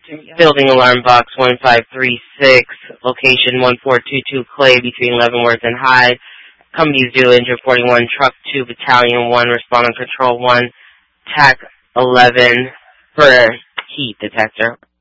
Building alarm box 1536, location 1422 Clay between Leavenworth and Hyde. Companies due engine 41, truck 2, battalion 1, responding control 1, TAC 11 for heat detector.